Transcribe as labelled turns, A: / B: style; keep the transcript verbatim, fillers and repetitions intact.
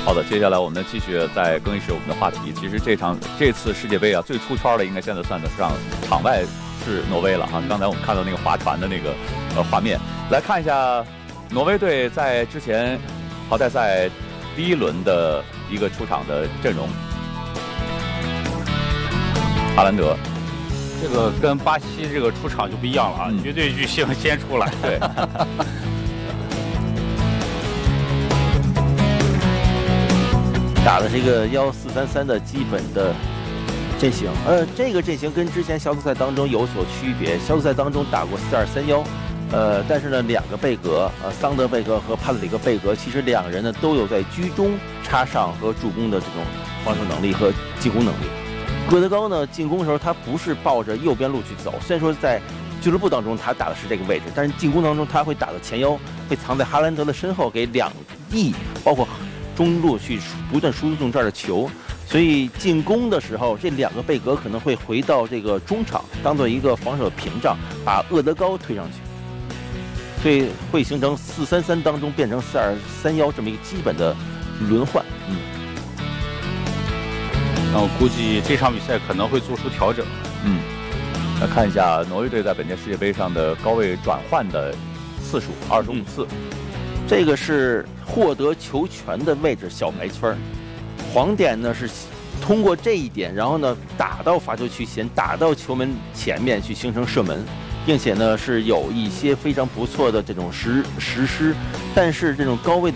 A: 好的，接下来我们继续再更衣室我们的话题。其实这场这次世界杯啊，最出圈的应该现在算得上场外是挪威了哈。刚才我们看到那个划船的那个呃画面，来看一下挪威队在之前淘汰赛第一轮的一个出场的阵容。哈兰德，
B: 这个跟巴西这个出场就不一样了啊，嗯、绝对巨星先出来。
A: 对。
C: 打的是一个幺四三三的基本的阵型，呃，这个阵型跟之前小组赛当中有所区别。小组赛当中打过四二三幺，呃，但是呢，两个贝格，呃，桑德贝格和帕特里克贝格，其实两人呢都有在居中插上和助攻的这种防守能力和进攻能力。戈德高呢，进攻的时候他不是抱着右边路去走，虽然说在俱乐部当中他打的是这个位置，但是进攻当中他会打到前腰，会藏在哈兰德的身后，给两翼包括中路去不断输送这儿的球，所以进攻的时候，这两个贝格可能会回到这个中场，当做一个防守屏障，把厄德高推上去，所以会形成四三三当中变成四二三幺这么一个基本的轮换。嗯，
B: 那我估计这场比赛可能会做出调整。
A: 嗯，来看一下挪威队在本届世界杯上的高位转换的次数，二十五次。
C: 嗯，这个是获得球权的位置小白圈，黄点呢是通过这一点，然后呢打到罚球区前，打到球门前面去形成射门，并且呢是有一些非常不错的这种实实施，但是这种高位